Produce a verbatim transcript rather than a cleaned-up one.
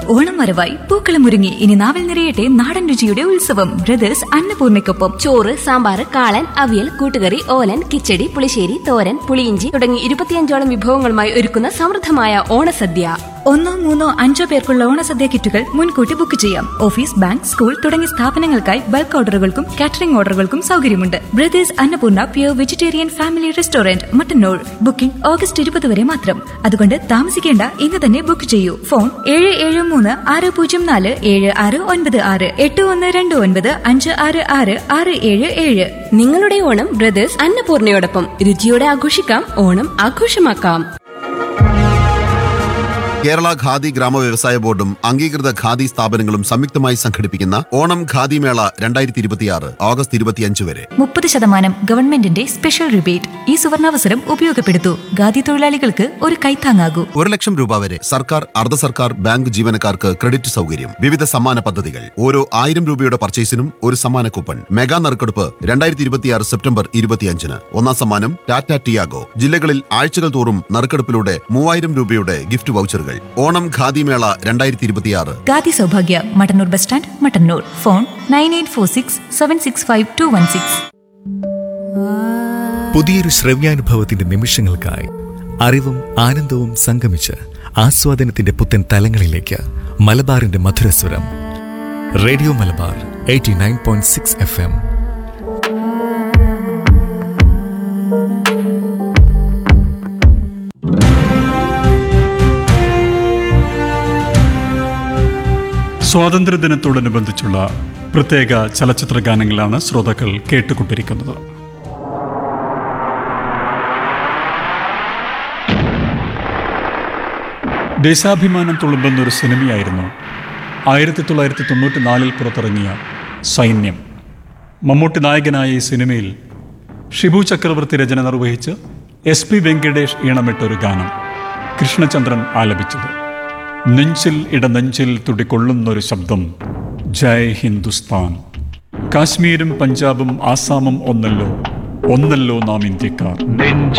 ഓണം വരവായി പൂക്കളം ഒരുങ്ങി. ഇനി നാവിൽ നിറയട്ടെ നാടൻ രുചിയുടെ ഉത്സവം. ബ്രദേഴ്സ് അന്നപൂർണയ്ക്കൊപ്പം. ചോറ്, സാമ്പാർ, കാളൻ, അവിയൽ, കൂട്ടുകറി, ഓലൻ, കിച്ചടി, പുളിശ്ശേരി, തോരൻ, പുളിയിഞ്ചി തുടങ്ങി ഇരുപത്തിയഞ്ചോളം വിഭവങ്ങളുമായി ഒരുക്കുന്ന സമൃദ്ധമായ ഓണസദ്യ. ഒന്നോ മൂന്നോ അഞ്ചോ പേർക്കുള്ള ഓണസദ്യ കിറ്റുകൾ മുൻകൂട്ടി ബുക്ക് ചെയ്യാം. ഓഫീസ്, ബാങ്ക്, സ്കൂൾ തുടങ്ങിയ സ്ഥാപനങ്ങൾക്കായി ബൾക്ക് ഓർഡറുകൾക്കും കാറ്ററിംഗ് ഓർഡറുകൾക്കും സൗകര്യമുണ്ട്. Brothers Annapurna pure vegetarian family restaurant, Mattannur. Booking August ഇരുപത് വരെ മാത്രം. അതുകൊണ്ട് താമസിക്കേണ്ട, ഇന്ന് തന്നെ ബുക്ക് ചെയ്യൂ. ഫോൺ ഏഴ് ഏഴ് മൂന്ന് ആറ് പൂജ്യം നാല് ഏഴ് ആറ് ഒൻപത് ആറ് എട്ട് ഒന്ന് രണ്ട് ഒൻപത് അഞ്ച് ആറ് ആറ് ആറ് ഏഴ് ഏഴ്. നിങ്ങളുടെ ഓണം ബ്രദേഴ്സ് അന്നപൂർണയോടൊപ്പം. രുചിയോടെ ആഘോഷിക്കാം, ഓണം ആഘോഷമാക്കാം. കേരള ഖാദി ഗ്രാമ വ്യവസായ ബോർഡും അംഗീകൃത ഖാദി സ്ഥാപനങ്ങളും സംയുക്തമായി സംഘടിപ്പിക്കുന്ന ഓണം ഖാദി മേള രണ്ടായിരത്തി ഇരുപത്തിയാറ് ഓഗസ്റ്റ് ഇരുപത്തിയഞ്ച് വരെ മുപ്പത് ശതമാനം ഗവൺമെന്റിന്റെ സ്പെഷ്യൽ റിബേറ്റ്. ഈ സുവർണാവസരം ഉപയോഗപ്പെടുത്തൂ. ഖാദി തൊഴിലാളികൾക്ക് ഒരു കൈത്താങ്ങാകൂ. ഒരു ലക്ഷം രൂപ വരെ സർക്കാർ, അർദ്ധ സർക്കാർ, ബാങ്ക് ജീവനക്കാർക്ക് ക്രെഡിറ്റ് സൗകര്യം. വിവിധ സമ്മാന പദ്ധതികൾ. ഓരോ ആയിരം രൂപയുടെ പർച്ചേസിനും ഒരു സമ്മാന കൂപ്പൺ. മെഗാ നറുക്കെടുപ്പ് രണ്ടായിരത്തി ഇരുപത്തിയാറ് സെപ്റ്റംബർ ഇരുപത്തിയഞ്ചിന്. ഒന്നാം സമ്മാനം ടാറ്റ ടിയാഗോ. ജില്ലകളിൽ ആഴ്ചകൾ തോറും നറുക്കെടുപ്പിലൂടെ മൂവായിരം രൂപയുടെ ഗിഫ്റ്റ് വൗച്ചറുകൾ. ഓണം ഖാദി മേള രണ്ടായിരത്തി ഇരുപത്തിയാറ്. Khadi Sowbhagya, Mattannur bus stand, Mattannur. Phone nine eight four six seven six five to one six. പുതിയൊരു ശ്രവ്യാനുഭവത്തിന്റെ നിമിഷങ്ങൾക്കായി അറിവും ആനന്ദവും സംഗമിച്ച് ആസ്വാദനത്തിന്റെ പുത്തൻ തലങ്ങളിലേക്ക് മലബാറിന്റെ മധുരസ്വരം. Radio Malabar eighty nine point six F M. സ്വാതന്ത്ര്യദിനത്തോടനുബന്ധിച്ചുള്ള പ്രത്യേക ചലച്ചിത്ര ഗാനങ്ങളാണ് ശ്രോതാക്കൾ കേട്ടുകൊണ്ടിരിക്കുന്നത്. ദേശാഭിമാനം തുളുമ്പുന്നൊരു സിനിമയായിരുന്നു ആയിരത്തി തൊള്ളായിരത്തി തൊണ്ണൂറ്റി നാലിൽ പുറത്തിറങ്ങിയ സൈന്യം. മമ്മൂട്ടി നായകനായ ഈ സിനിമയിൽ ഷിബു ചക്രവർത്തി രചന നിർവഹിച്ച് എസ് പി വെങ്കടേഷ് ഈണമിട്ടൊരു ഗാനം കൃഷ്ണചന്ദ്രൻ ആലപിച്ചത്. നെഞ്ചിൽ ഇടനെഞ്ചിൽ തുടികൊള്ളുന്നൊരു ശബ്ദം, ജയ് ഹിന്ദുസ്ഥാൻ. കാശ്മീരും പഞ്ചാബും ആസാമും ഒന്നല്ലോ, ഒന്നല്ലോ നാം ഇന്ത്യക്കാർ.